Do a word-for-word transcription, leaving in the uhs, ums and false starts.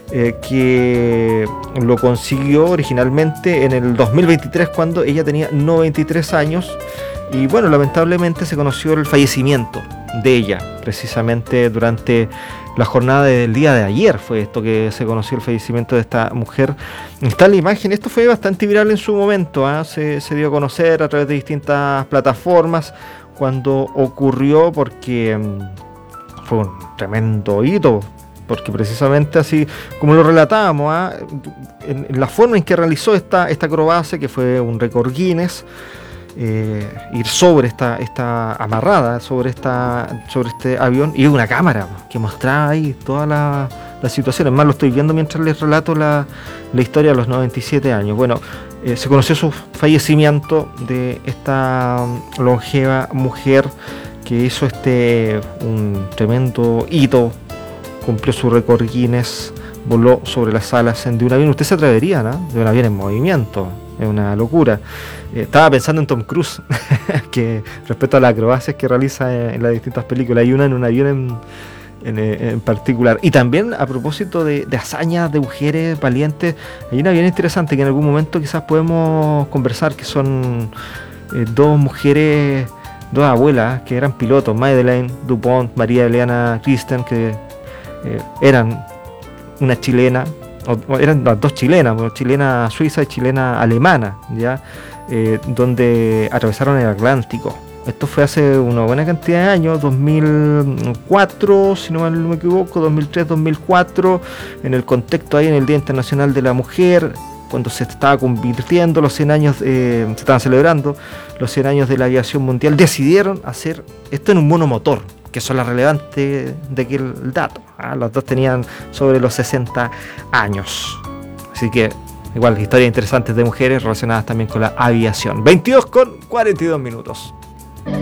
eh, que lo consiguió originalmente en el dos mil veintitrés, cuando ella tenía noventa y tres años. Y bueno, lamentablemente se conoció el fallecimiento de ella, precisamente durante la jornada del día de ayer fue esto que se conoció el fallecimiento de esta mujer. Está la imagen, esto fue bastante viral en su momento, ¿eh? se, se dio a conocer a través de distintas plataformas cuando ocurrió, porque um, fue un tremendo hito, porque precisamente así como lo relatábamos, ¿eh? en, en la forma en que realizó esta, esta acrobacia, que fue un récord Guinness. Eh, ir sobre esta, esta amarrada sobre esta sobre este avión, y una cámara que mostraba ahí toda la, la situación. Además, lo estoy viendo mientras les relato la, la historia de los noventa y siete años. Bueno, eh, se conoció su fallecimiento de esta longeva mujer que hizo este un tremendo hito, cumplió su récord Guinness, voló sobre las alas de un avión. Usted se atrevería, ¿no? De un avión en movimiento. Es una locura. Eh, estaba pensando en Tom Cruise, que respecto a las acrobacias que realiza en, en las distintas películas. Hay una en un avión en, en, en particular. Y también, a propósito de, de hazañas de mujeres valientes, hay una bien interesante que en algún momento quizás podemos conversar, que son eh, dos mujeres, dos abuelas que eran pilotos, Madeleine Dupont, María Eliana Christen, que eh, eran una chilena, o eran las dos chilenas, chilena suiza y chilena alemana, ya, eh, donde atravesaron el Atlántico. Esto fue hace una buena cantidad de años, dos mil cuatro, si no mal me equivoco, dos mil tres, dos mil cuatro, en el contexto ahí en el Día Internacional de la Mujer, cuando se estaba convirtiendo los cien años, eh, se estaban celebrando los cien años de la aviación mundial. Decidieron hacer esto en un monomotor, que son las relevantes de aquel dato. ¿eh? Los dos tenían sobre los sesenta años. Así que, igual, historias interesantes de mujeres relacionadas también con la aviación. veintidós con cuarenta y dos minutos.